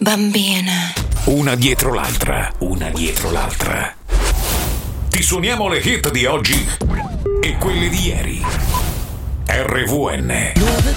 bambina. Una dietro l'altra, una dietro l'altra. Ti suoniamo le hit di oggi e quelle di ieri. RVN.